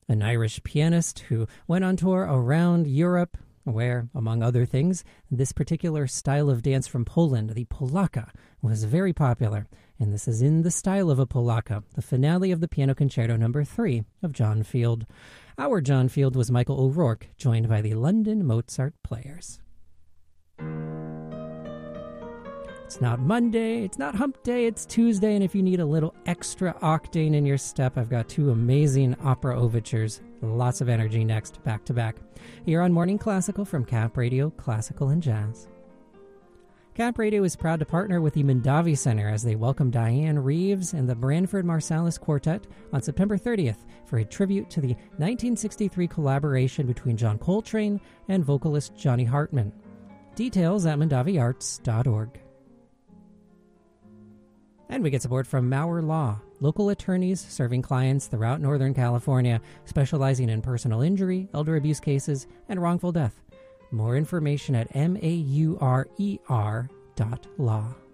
an Irish pianist who went on tour around Europe, where, among other things, this particular style of dance from Poland, the Polaka, was very popular. And this is in the style of a Polaka, the finale of the Piano Concerto No. 3 of John Field. Our John Field was Michael O'Rourke, joined by the London Mozart Players. It's not Monday, it's not hump day, it's Tuesday, and if you need a little extra octane in your step, I've got two amazing opera overtures. Lots of energy next, back to back. Here on Morning Classical from Cap Radio, Classical and Jazz. Cap Radio is proud to partner with the Mondavi Center as they welcome Diane Reeves and the Branford Marsalis Quartet on September 30th for a tribute to the 1963 collaboration between John Coltrane and vocalist Johnny Hartman. Details at mondaviarts.org. And we get support from Maurer Law, local attorneys serving clients throughout Northern California, specializing in personal injury, elder abuse cases, and wrongful death. More information at maurer.law.